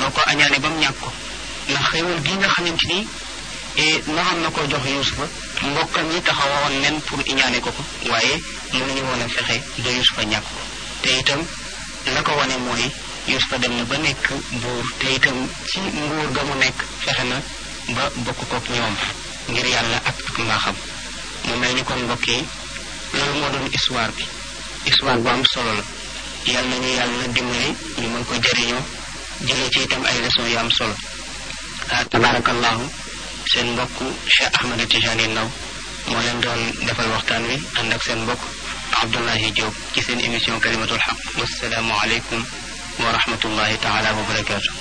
mënoo ko añaane ba mu ñàkk ko ndax xéewal gi nga xamante ni naxam na koo jox Yuusufa mbokkam yi taxawoon nen pour iñaane ko ko waaye mënuñu woon a fexe ba Yuusufa ñàkk ko te itam la ko wane mooy Yuusufa dem na ba nekk buur te itam ci nguur ga mu nekk fexe na ba bokk kook ñoom ngir yàlla ak mbaaxam mu mel ni kon mbokk yi loolu moo doon histoire bi histoire bu am solo la yàlla nañu yàlla dimbali ñu mën ko jëriñoo jëlee ci itam ay leçons yu am solo tabarakallahu seen mbokk Cheikh Ahmed Tijani Ndaw moo leen doon defal waxtaan wi ànd ak seen mbokk Abdoulahi Diop ci seen émission kalimatul haq wassalaamu aleykum wa rahmatullahi taala wa barakaatu